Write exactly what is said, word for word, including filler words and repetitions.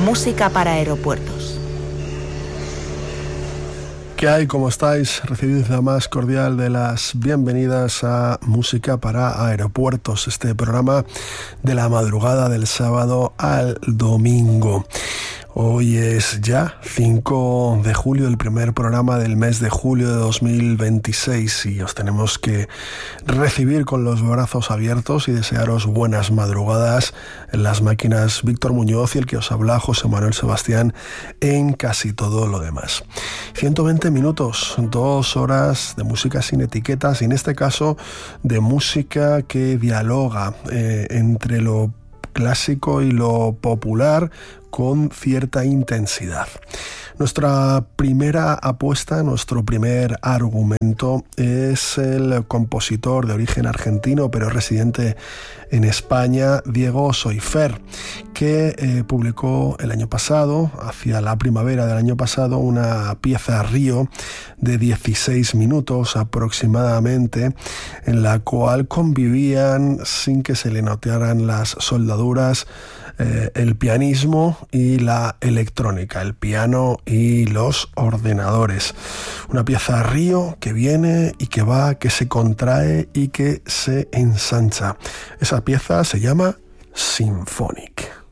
Música para aeropuertos. ¿Qué hay? ¿Cómo estáis? Recibid la más cordial de las bienvenidas a Música para Aeropuertos, este programa de la madrugada del sábado al domingo. Hoy es ya cinco de julio, el primer programa del mes de julio de dos mil veintiséis, y os tenemos que recibir con los brazos abiertos y desearos buenas madrugadas. En las máquinas Víctor Muñoz y el que os habla José Manuel Sebastián en casi todo lo demás. ciento veinte minutos, dos horas de música sin etiquetas, y en este caso de música que dialoga eh, entre lo clásico y lo popular con cierta intensidad. Nuestra primera apuesta, nuestro primer argumento es el compositor de origen argentino pero residente en España, Diego Soyfer, que eh, publicó el año pasado, hacia la primavera del año pasado, una pieza Río de dieciséis minutos aproximadamente, en la cual convivían, sin que se le notaran las soldaduras, eh, el pianismo y la electrónica, el piano y los ordenadores. Una pieza Río que viene y que va, que se contrae y que se ensancha. Esa pieza se llama Symphonic.